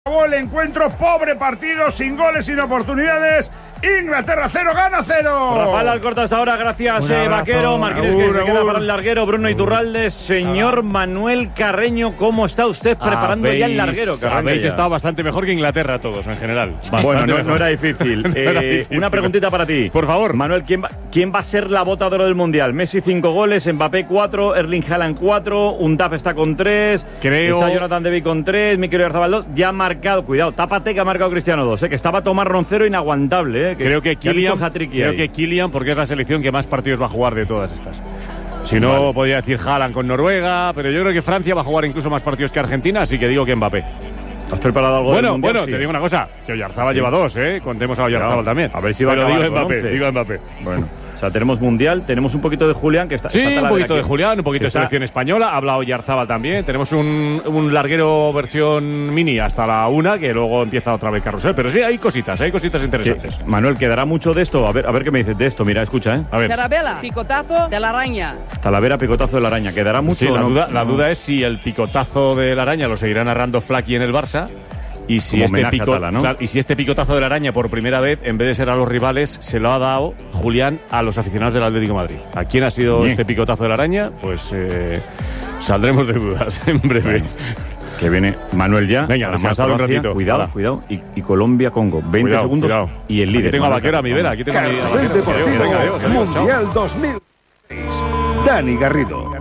Acabó el encuentro, pobre partido, sin goles, sin oportunidades. Inglaterra 0, gana 0. Rafael Alcorta hasta ahora, gracias Vaquero. Marquínez que se queda para el larguero. Bruno Iturralde. Señor Manuel Carreño, ¿cómo está usted preparando ya el larguero? Habéis estado bastante mejor que Inglaterra todos en general. Bueno, no era difícil. Una preguntita para ti. Por favor. Manuel, ¿quién va a ser la bota de oro del Mundial? Messi 5 goles, Mbappé 4, Erling Haaland 4, Undaf está con 3, está Jonathan David con 3, Mikel Oyarzabal 2, ya ha marcado, cuidado, tápate que ha marcado Cristiano 2, que estaba Tomás Roncero inaguantable. Creo que Kylian, porque es la selección que más partidos va a jugar de todas estas. Si no, podría decir Haaland con Noruega, pero yo creo que Francia va a jugar incluso más partidos que Argentina, así que digo que Mbappé. ¿Has preparado algo? Bueno, te digo una cosa, que Oyarzabal lleva 2, contemos a Oyarzabal también. A ver si va a digo Mbappé. Mbappé. Bueno. O sea, tenemos Mundial, tenemos un poquito de Julián que está... Sí, un poquito de Julián, un poquito de selección española. Ha hablado Oyarzabal también. Tenemos un larguero versión mini hasta la 1, que luego empieza otra vez carrusel. Pero sí, hay cositas interesantes. Manuel, ¿quedará mucho de esto? A ver qué me dices de esto. Mira, escucha, A ver. Talavera, picotazo de la araña. Talavera, picotazo de la araña. ¿Quedará mucho? Sí, la duda es si el picotazo de la araña lo seguirá narrando Flaky en el Barça. Y si, este picotazo de la araña por primera vez, en vez de ser a los rivales, se lo ha dado Julián a los aficionados del Atlético de Madrid. ¿A quién ha sido este picotazo de la araña? Pues saldremos de dudas en breve. Que viene Manuel ya. Venga, descansado un ratito. Cuidado. Y Colombia-Congo. 20 segundos y el líder. Aquí tengo a Vaquero a mi vera. Aquí tengo a mi Mundial 2006. Dani Garrido.